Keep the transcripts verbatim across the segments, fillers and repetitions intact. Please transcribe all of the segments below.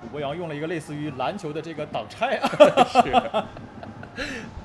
博洋用了一个类似于篮球的这个挡拆啊。 是。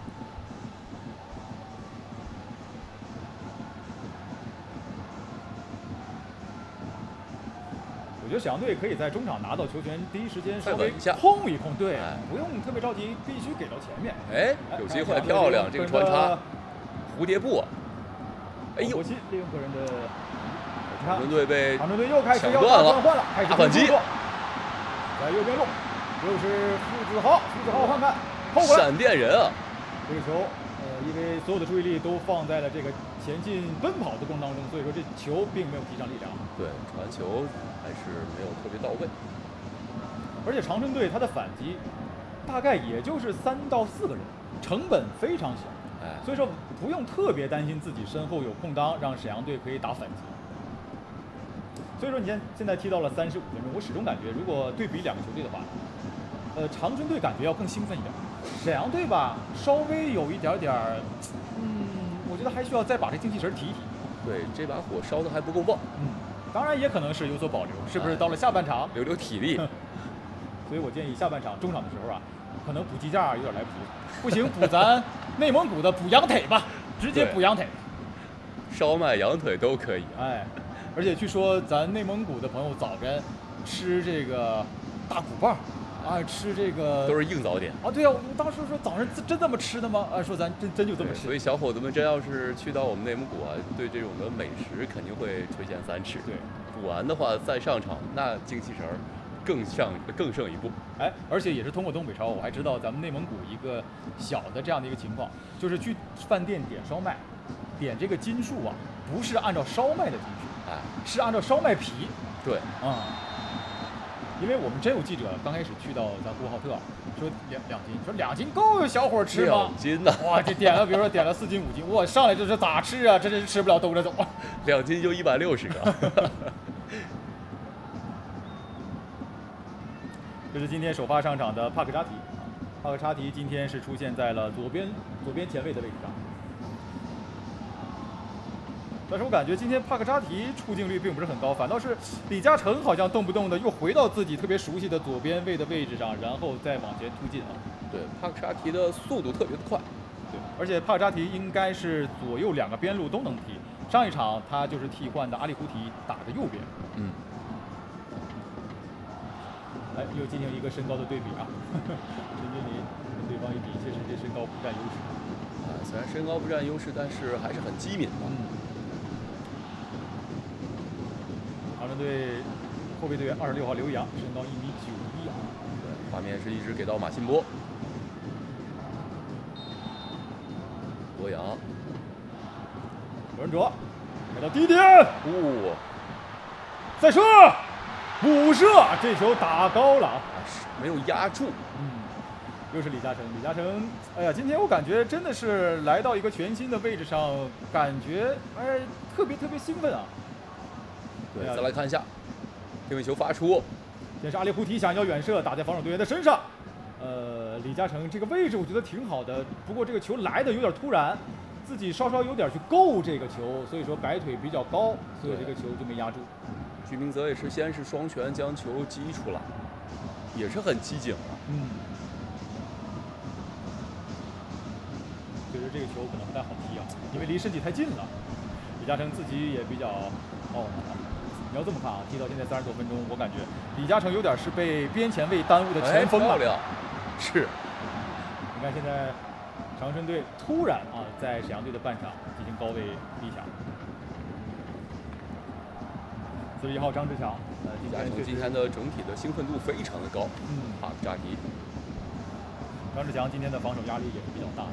我觉得沈阳队可以在中场拿到球权，第一时间稍微一下控一控，对， 哎、 不用特别着急，必须给到前面。 哎，有机会，漂亮，这个穿插，蝴蝶步。哎呦， 国际利用个人的， 长春队被长春队又开始要断了， 换了，开始大反击， 在右边路，又是付子豪，付子豪看看，后过来， 闪电人啊！ 这个球，呃，因为所有的注意力都放在了这个前进奔跑的过程当中，所以说这球并没有提上力量。 对，传球还是没有特别到位。 而且长春队他的反击大概也就是三到四个人，成本非常小， 哎， 所以说不用特别担心自己身后有空当，让沈阳队可以打反击。所以说你现现在踢到了三十五分钟，我始终感觉如果对比两个球队的话，呃，长春队感觉要更兴奋一点，沈阳队吧稍微有一点点儿，嗯，我觉得还需要再把这精气神提一提。 对，这把火烧的还不够旺。 嗯，当然也可能是有所保留，是不是到了下半场、 哎、留留体力？ 所以我建议下半场中场的时候啊，可能补鸡架有点来不及，不行补咱内蒙古的补羊腿吧，直接补羊腿， 烧麦、羊腿都可以。 哎，而且据说咱内蒙古的朋友早晨吃这个大骨棒，啊，吃这个都是硬早点啊。对啊，我当时说早上真这么吃的吗？啊，说咱真真就这么吃。 所以小伙子们真要是去到我们内蒙古啊，对这种的美食肯定会垂涎三尺。 对， 补完的话再上场，那精气神儿更上更胜一步。 哎，而且也是通过东北超，我还知道咱们内蒙古一个小的这样的一个情况，就是去饭店点烧麦，点这个斤数啊，不是按照烧麦的斤数， 哎， 是按照烧麦皮。 对， 啊、嗯，因为我们真有记者刚开始去到咱呼和浩特，说两两斤，说两斤够小伙吃吗？ 两斤呢？ 哇，这点了，比如说点了四斤五斤，我上来这是咋吃啊？这真是吃不了兜着走啊！ 两斤就一百六十个。 这是今天首发上场的帕克扎提，帕克扎提今天是出现在了左边左边前卫的位置上，但是我感觉今天帕克扎提出镜率并不是很高，反倒是李嘉诚好像动不动的又回到自己特别熟悉的左边卫的位置上，然后再往前突进啊。 对，帕克扎提的速度特别的快， 对，而且帕克扎提应该是左右两个边路都能踢，上一场他就是替换的阿里胡提打的右边。 嗯。 哎，又进行一个身高的对比啊！陈经理跟对方一比，确实这身高不占优势。 啊，虽然身高不占优势，但是还是很机敏的。 嗯。长春队后备队员二十六号刘洋，身高一米九一啊。 对，画面是一直给到马新波。博洋， 刘仁哲，给到低点， 哦， 再射。补射，这球打高了， 没有压住。 嗯，又是李嘉诚。李嘉诚，哎呀，今天我感觉真的是来到一个全新的位置上，感觉哎特别特别兴奋啊。 对，再来看一下，定位球发出， 先是阿里胡提想要远射，打在防守队员的身上。呃，李嘉诚这个位置我觉得挺好的，不过这个球来的有点突然，自己稍稍有点去够这个球，所以说摆腿比较高，所以这个球就没压住。 居明泽也是先是双拳将球击出来，也是很机警啊。 嗯。确实这个球可能不太好踢啊，因为离身体太近了。李嘉诚自己也比较哦，你要这么看啊，踢到现在三十多分钟，我感觉李嘉诚有点是被边前卫耽误的前锋了。 哎、是。 你看现在长春队突然啊，在沈阳队的半场进行高位逼抢。四十一号张志强，呃， 李嘉诚今天的整体的兴奋度非常的高。 嗯， 帕克扎提， 张志强今天的防守压力也是比较大的，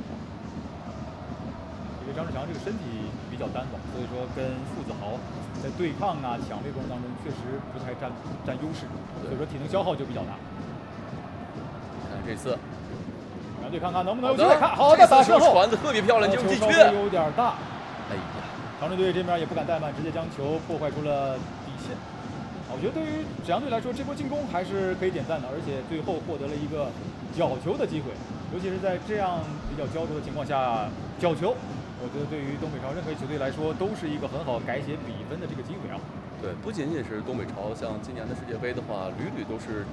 因为张志强这个身体比较单薄，所以说跟傅子豪在对抗啊、抢位过程当中确实不太占占优势，所以说体能消耗就比较大。 看这次， 两队看看能不能有机会看，好的，打球后传的特别漂亮，进球去有点大。 哎呀， 长春队这边也不敢怠慢，直接将球破坏出了底线。我觉得对于沈阳队来说，这波进攻还是可以点赞的，而且最后获得了一个角球的机会，尤其是在这样比较焦灼的情况下，角球，我觉得对于东北超任何球队来说都是一个很好改写比分的这个机会啊。 对，不仅仅是东北超，像今年的世界杯的话，屡屡都是